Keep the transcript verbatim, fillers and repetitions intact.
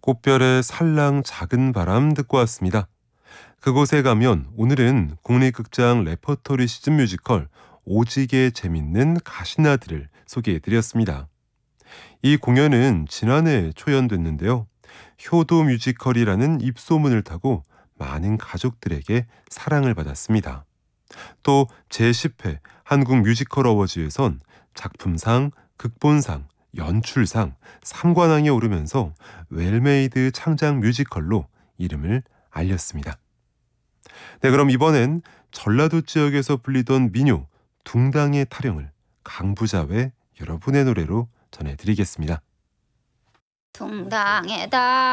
꽃별의 살랑 작은 바람 듣고 왔습니다. 그곳에 가면 오늘은 국립극장 레퍼토리 시즌 뮤지컬 오직의 재밌는 가시나들을 소개해드렸습니다. 이 공연은 지난해 초연됐는데요. 효도 뮤지컬이라는 입소문을 타고 많은 가족들에게 사랑을 받았습니다. 또 제십 회 한국 뮤지컬 어워즈에선 작품상, 극본상, 연출상, 삼관왕에 오르면서 웰메이드 창작 뮤지컬로 이름을 알렸습니다. 네, 그럼 이번엔 전라도 지역에서 불리던 민요 둥당의 타령을 강부자의 여러분의 노래로 전해드리겠습니다. 둥당에다